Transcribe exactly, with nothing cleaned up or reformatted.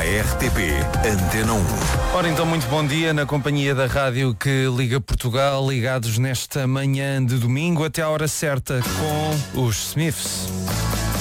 R T P Antena um. Ora então, muito bom dia na companhia da rádio que liga Portugal, ligados nesta manhã de domingo até à hora certa com os Smiths.